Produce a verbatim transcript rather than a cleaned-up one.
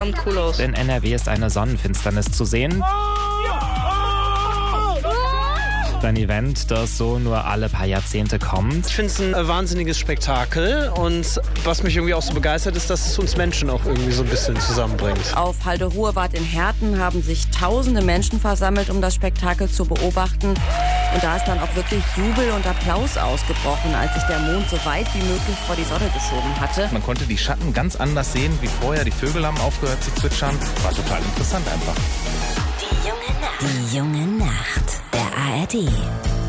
schon cool aus. In N R W ist eine Sonnenfinsternis zu sehen. Ein Event, das so nur alle paar Jahrzehnte kommt. Ich finde es ein wahnsinniges Spektakel und was mich irgendwie auch so begeistert, ist, dass es uns Menschen auch irgendwie so ein bisschen zusammenbringt. Auf Halde-Ruhe-Wart in Herten haben sich tausende Menschen versammelt, um das Spektakel zu beobachten. Und da ist dann auch wirklich Jubel und Applaus ausgebrochen, als sich der Mond so weit wie möglich vor die Sonne geschoben hatte. Man konnte die Schatten ganz anders sehen wie vorher. Die Vögel haben aufgehört zu zwitschern. War total interessant einfach. Die junge Nacht. Die junge Nacht. Der A R D.